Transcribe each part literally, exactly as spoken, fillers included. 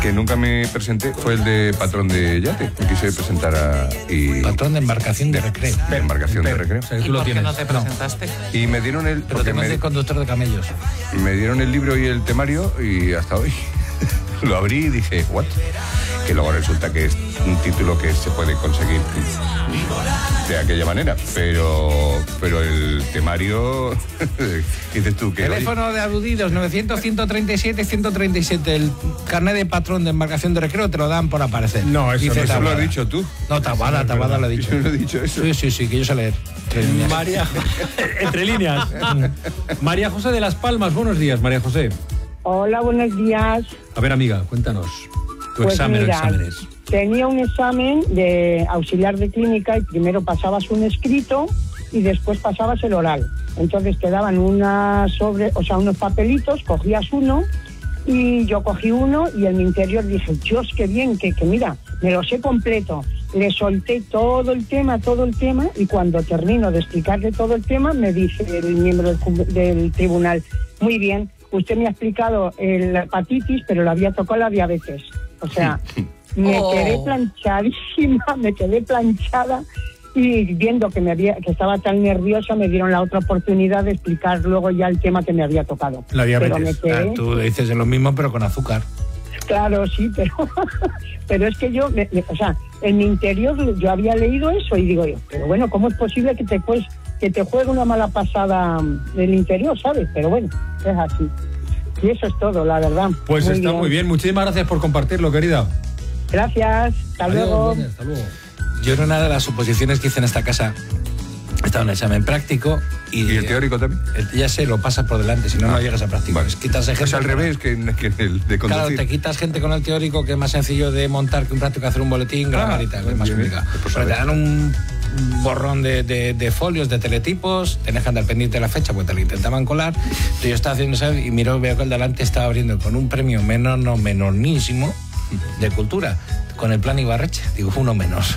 que nunca me presenté fue el de patrón de yate. Me quise presentar a... Y, patrón de embarcación de recreo. De embarcación de recreo. O sea, ¿y por qué no te presentaste? No. Y me dieron el... Pero te me... de conductor de camellos. Me dieron el libro y el temario y hasta hoy lo abrí y dije, ¿what? Que luego resulta que es un título que se puede conseguir de aquella manera, pero pero el temario dices tú que... Teléfono oye, de aludidos novecientos, ciento treinta y siete, ciento treinta y siete. El carnet de patrón de embarcación de recreo te lo dan por aparecer. No, eso, Dice no, eso lo has dicho tú. No, Taboada, Taboada lo ha dicho. Yo no he dicho eso. Sí, sí, sí, que yo sé leer. María, entre líneas. María José de Las Palmas, buenos días, María José. Hola, buenos días. A ver, amiga, cuéntanos. Tu pues examen mira, o exámenes. Tenía un examen de auxiliar de clínica y primero pasabas un escrito y después pasabas el oral. Entonces te daban una sobre, o sea, unos papelitos, cogías uno y yo cogí uno y en mi interior dije, Dios, qué bien, que, que mira, me lo sé completo. Le solté todo el tema, todo el tema y cuando termino de explicarle todo el tema me dice el miembro del, del tribunal, muy bien, usted me ha explicado la hepatitis, pero le había tocado la diabetes. O sea, me oh. quedé planchadísima, me quedé planchada y viendo que me había que estaba tan nerviosa me dieron la otra oportunidad de explicar luego ya el tema que me había tocado. La diabetes. Pero me quedé... ah, tú dices lo mismo pero con azúcar. Claro, sí, pero pero es que yo, me, me, o sea, en mi interior yo había leído eso y digo yo, pero bueno, ¿cómo es posible que te pues, que te juegue una mala pasada del interior, ¿sabes? Pero bueno, es así. Y eso es todo, la verdad. Pues muy está bien. Muy bien. Muchísimas gracias por compartirlo, querida. Gracias. Hasta Adiós, luego. Bien, hasta luego. Yo en una de las suposiciones que hice en esta casa estaba en un examen práctico y... ¿Y el teórico también? El, ya sé, lo pasas por delante, si no, ah, no llegas a práctico. Vale. Quitas gente es al revés que, que el de conducir. Claro, te quitas gente con el teórico, que es más sencillo de montar que un práctico, hacer un boletín, ah, grabar y tal, es más complicado. Pues te dan un borrón de, de, de folios, de teletipos, tenés que andar pendiente de la fecha, porque te lo intentaban colar. Entonces yo estaba haciendo eso y miro, veo que el delante estaba abriendo con un premio menor, no menornísimo, de cultura, con el plan Ibarreche. Digo, uno menos.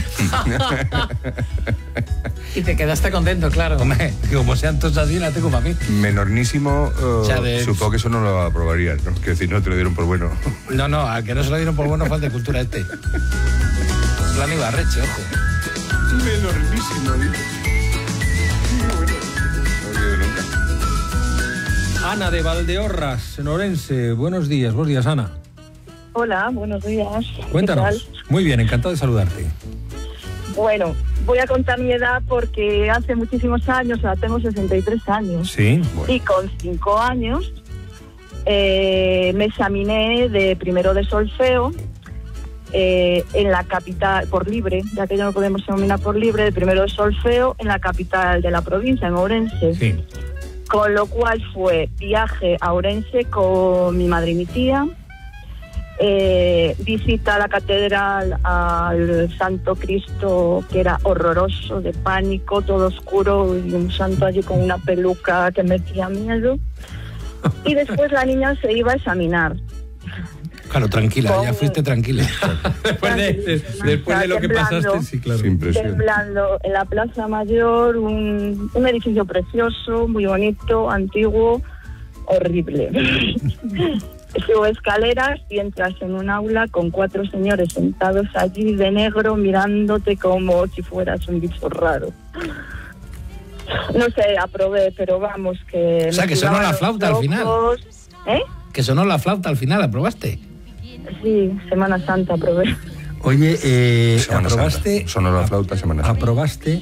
Y te quedaste contento, claro. Hombre, como sean todos así, la tengo para mí. Menornísimo, uh, o sea, de... supongo que eso no lo aprobarían, ¿no? Que decir, no te lo dieron por bueno. No, no, al que no se lo dieron por bueno fue el de cultura este. Plan Ibarreche, ojo. Menornísimo, dice. Bueno, no olvido nunca. Ana de Valdeorras, en Orense. Buenos días, buenos días, Ana. Hola, buenos días. Cuéntanos. Muy bien, encantado de saludarte. Bueno, voy a contar mi edad porque hace muchísimos años, o sea, tengo sesenta y tres años. Sí. Bueno. Y con cinco años eh, me examiné de primero de solfeo eh, en la capital, por libre, ya que ya no podemos examinar por libre, de primero de solfeo en la capital de la provincia, en Ourense. Sí. Con lo cual fue viaje a Ourense con mi madre y mi tía. Eh, visita a la catedral, al Santo Cristo, que era horroroso, de pánico, todo oscuro, y un santo allí con una peluca que metía miedo. Y después la niña se iba a examinar. Claro, tranquila, con... ya fuiste tranquila. después de, de, después de lo que pasaste, sí, claro. Temblando en la Plaza Mayor, un, un edificio precioso, muy bonito, antiguo, horrible. Sube escaleras y entras en un aula con cuatro señores sentados allí de negro mirándote como si fueras un bicho raro. No sé, aprobé, pero vamos que... O sea, que sonó la flauta al final. ¿Eh? Que sonó la flauta al final, ¿aprobaste? Sí, Semana Santa aprobé. Oye, eh, Semana aprobaste... Santa. Sonó la flauta Semana Santa. Aprobaste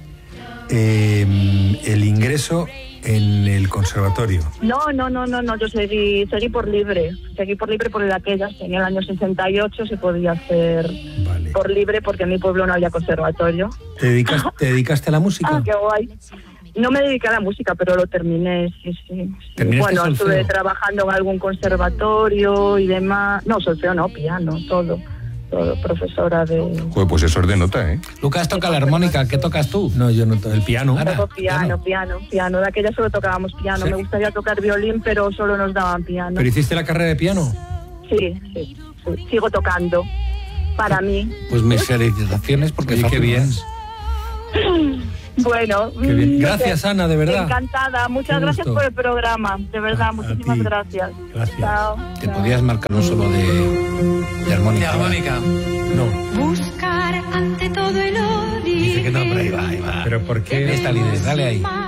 eh, el ingreso en el conservatorio. No, no, no, no, no, yo seguí, seguí por libre, seguí por libre por aquellas, en el año sesenta y ocho se podía hacer vale. por libre porque en mi pueblo no había conservatorio. ¿Te dedicaste, ¿te dedicaste a la música? Ah, qué guay. No me dediqué a la música, pero lo terminé, sí, sí. sí. Bueno, solfeo? Estuve trabajando en algún conservatorio y demás. No, solfeo no, piano, todo. Todo, profesora de... Joder, pues eso es de nota, ¿eh? Lucas toca la armónica, ¿qué tocas tú? No, yo no toco el piano. Toco piano, piano, piano, piano. De aquella solo tocábamos piano. ¿Sí? Me gustaría tocar violín, pero solo nos daban piano. ¿Pero hiciste la carrera de piano? Sí, sí, sí. Sigo tocando. Para mí. Pues mis felicitaciones, porque Oye, qué bien. Bueno, Qué bien. mm, no Gracias, sé. Ana, de verdad. Encantada. Muchas Qué gracias gusto. por el programa. De verdad, A- a muchísimas ti. gracias. Gracias. Chao. Te chao. podías marcar un solo de, de armónica. De armónica. No. Buscar ante todo el horizonte. Dice que no, pero ahí va, ahí va. ¿Pero por qué? Esta líder, dale ahí.